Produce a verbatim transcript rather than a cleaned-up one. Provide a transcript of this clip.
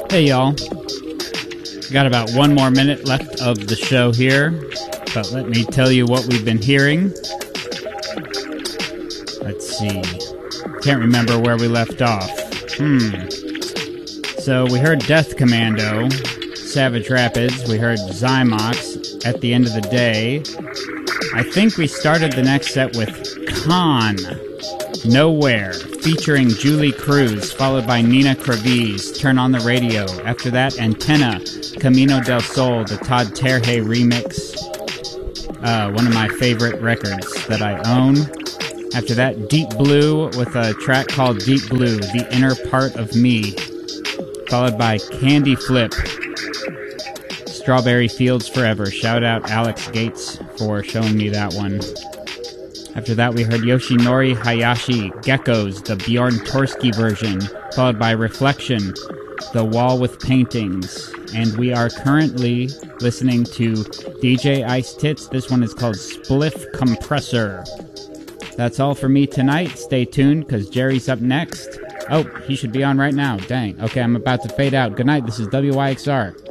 Hey y'all, got about one more minute left of the show here, but let me tell you what we've been hearing. Let's see, can't remember where we left off. Hmm. So we heard Death Commando, Savage Rapids, we heard Zymox, At the End of the Day. I think we started the next set with Khan, Nowhere, featuring Julie Cruz, followed by Nina Kraviz, Turn on the Radio. After that, Antenna, Camino del Sol, the Todd Terje remix. Uh, one of my favorite records that I own. After that, Deep Blue with a track called Deep Blue, The Inner Part of Me. Followed by Candy Flip, Strawberry Fields Forever. Shout out Alex Gates for showing me that one. After that, we heard Yoshinori Hayashi, Geckos, the Bjorn Torsky version, followed by Reflection, The Wall with Paintings. And we are currently listening to D J Ice Tits. This one is called Spliff Compressor. That's all for me tonight. Stay tuned, because Jerry's up next. Oh, he should be on right now. Dang. Okay, I'm about to fade out. Good night. This is W Y X R.